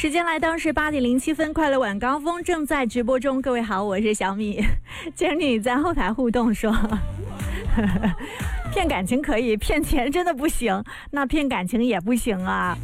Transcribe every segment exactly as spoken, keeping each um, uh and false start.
时间来到是八点零七分，快乐晚高峰正在直播中。各位好，我是小米。今天你在后台互动说骗感情可以，骗钱真的不行，那骗感情也不行啊。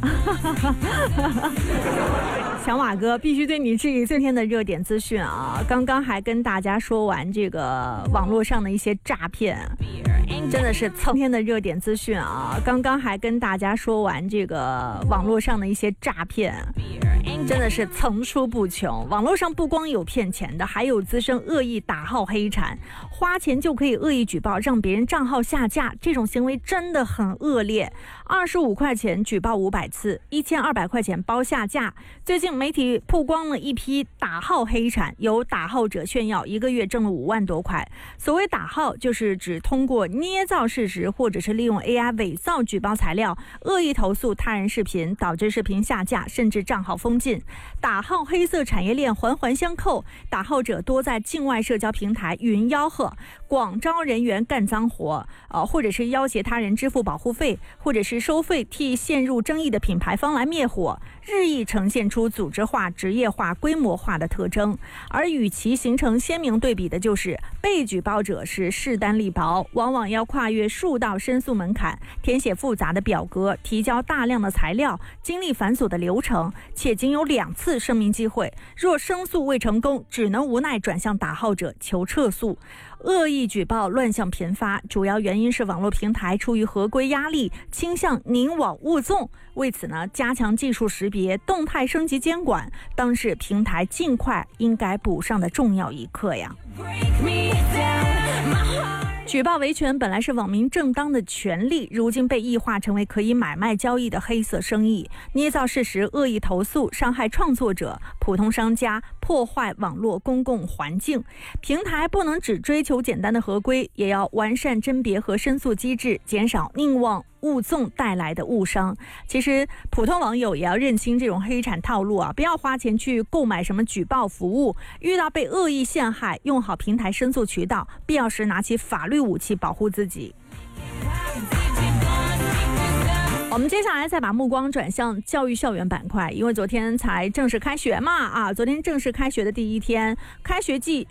小马哥必须对你质疑今天的热点资讯啊！刚刚还跟大家说完这个网络上的一些诈骗，真的是蹭天的热点资讯啊！刚刚还跟大家说完这个网络上的一些诈骗，真的是层出不穷。网络上不光有骗钱的，还有滋生恶意打号黑产，花钱就可以恶意举报，让别人账号下架，这种行为真的很恶劣。二十五块钱举报五百次，一千二百块钱包下架。最近媒体曝光了一批打号黑产，有打号者炫耀一个月挣了五万多块。所谓打号，就是指通过捏造事实，或者是利用 A I 伪造举报材料，恶意投诉他人视频，导致视频下架，甚至账号封禁。打号黑色产业链环环相扣，打号者多在境外社交平台云吆喝，广招人员干脏活，呃，或者是要挟他人支付保护费，或者是收费替陷入争议的品牌方来灭火，日益呈现出组织化、职业化、规模化的特征。而与其形成鲜明对比的就是被举报者是势单力薄，往往要跨越数道申诉门槛，填写复杂的表格，提交大量的材料，经历繁琐的流程，且仅有两次声明机会。若申诉未成功，只能无奈转向打号者求撤诉。恶意举报乱象频发，主要原因是网络平台出于合规压力，倾向宁枉勿纵。为此呢，加强技术识别，动态升级监管，当是平台尽快应该补上的重要一课呀。举报维权本来是网民正当的权利，如今被异化成为可以买卖交易的黑色生意，捏造事实，恶意投诉，伤害创作者、普通商家，破坏网络公共环境。平台不能只追求简单的合规，也要完善甄别和申诉机制，减少宁枉误纵带来的误伤。其实普通网友也要认清这种黑产套路啊，不要花钱去购买什么举报服务，遇到被恶意陷害，用好平台申诉渠道，必要时拿起法律武器保护自己。我们接下来再把目光转向教育校园板块，因为昨天才正式开学嘛啊，昨天正式开学的第一天，开学季